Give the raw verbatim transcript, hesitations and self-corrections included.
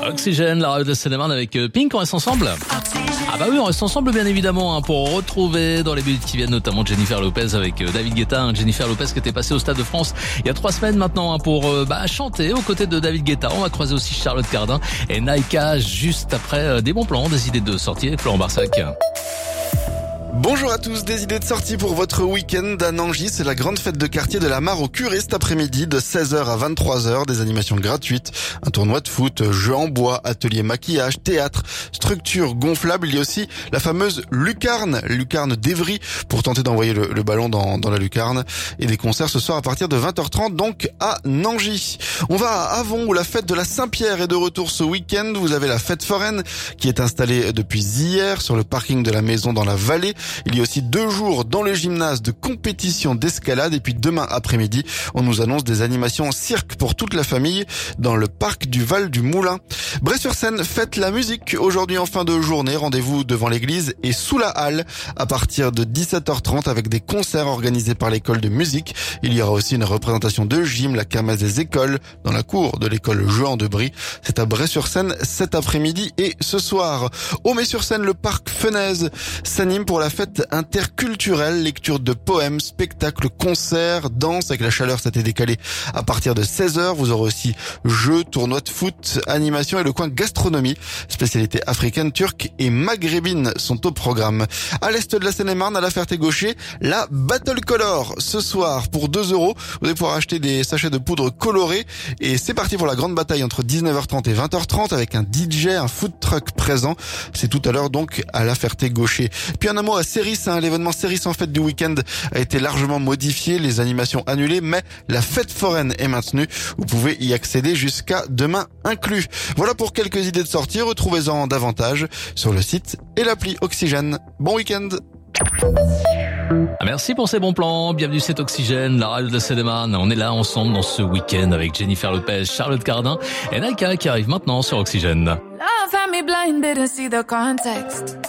Oxygène, la radio de Seine-et-Marne avec Pink, on reste ensemble. Ah bah oui, on reste ensemble bien évidemment hein, pour retrouver dans les minutes qui viennent notamment Jennifer Lopez avec David Guetta. Hein, Jennifer Lopez qui était passée au Stade de France il y a trois semaines maintenant hein, pour euh, bah, chanter aux côtés de David Guetta. On va croiser aussi Charlotte Cardin et Naïka juste après euh, des bons plans, des idées de sortie avec Florent Barsac. Bonjour à tous, des idées de sortie pour votre week-end à Nangy. C'est la grande fête de quartier de la Mare au Curé cet après-midi de seize heures à vingt-trois heures. Des animations gratuites, un tournoi de foot, jeux en bois, atelier maquillage, théâtre, structure gonflable. Il y a aussi la fameuse lucarne, lucarne d'Evry pour tenter d'envoyer le, le ballon dans, dans la lucarne. Et des concerts ce soir à partir de vingt heures trente donc à Nangy. On va à Avon où la fête de la Saint-Pierre est de retour ce week-end. Vous avez la fête foraine qui est installée depuis hier sur le parking de la maison dans la vallée. Il y a aussi deux jours dans le gymnase de compétition d'escalade et puis demain après-midi, on nous annonce des animations cirque pour toute la famille dans le parc du Val du Moulin. Bray-sur-Seine fête la musique aujourd'hui en fin de journée. Rendez-vous devant l'église et sous la halle à partir de dix-sept heures trente avec des concerts organisés par l'école de musique. Il y aura aussi une représentation de gym, la kermesse des écoles dans la cour de l'école Jehan de Brie. C'est à Bray-sur-Seine cet après-midi et ce soir. Aumé-sur-Seine, le parc Fenaise s'anime pour la fête interculturelle, lecture de poèmes, spectacles, concerts, danse. Avec la chaleur, ça a été décalé à partir de seize heures. Vous aurez aussi jeux, tournois de foot, animation et le coin gastronomie. Spécialités africaines, turques et maghrébines sont au programme. À l'est de la Seine-et-Marne, à la Ferté-Gaucher, la Battle Color. Ce soir, pour deux euros, vous allez pouvoir acheter des sachets de poudre colorée. Et c'est parti pour la grande bataille entre dix-neuf heures trente et vingt heures trente avec un D J, un food truck présent. C'est tout à l'heure donc à la Ferté-Gaucher. Puis un mot à Céris, hein, l'événement Céris en fête du week-end a été largement modifié, les animations annulées, mais la fête foraine est maintenue. Vous pouvez y accéder jusqu'à demain inclus. Voilà pour quelques idées de sortie, retrouvez-en davantage sur le site et l'appli Oxygène. Bon week-end. Merci pour ces bons plans, bienvenue c'est Oxygène, la radio de Seine-et-Marne. On est là ensemble dans ce week-end avec Jennifer Lopez, Charlotte Cardin et Naïka qui arrive maintenant sur Oxygène. Love had me blind, didn't see the context.